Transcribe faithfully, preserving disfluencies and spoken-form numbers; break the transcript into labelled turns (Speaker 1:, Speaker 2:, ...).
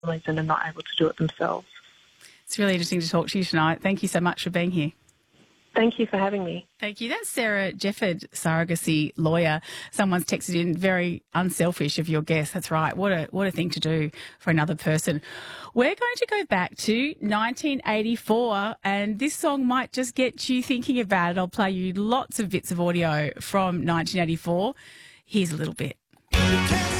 Speaker 1: families and are not able to do it themselves.
Speaker 2: It's really interesting to talk to you tonight. Thank you so much for being here.
Speaker 1: Thank you for having me.
Speaker 2: Thank you. That's Sarah Jefford, surrogacy lawyer. Someone's texted in, very unselfish of your guest. That's right. What a what a thing to do for another person. We're going to go back to nineteen eighty-four, and this song might just get you thinking about it. I'll play you lots of bits of audio from nineteen eighty-four. Here's a little bit.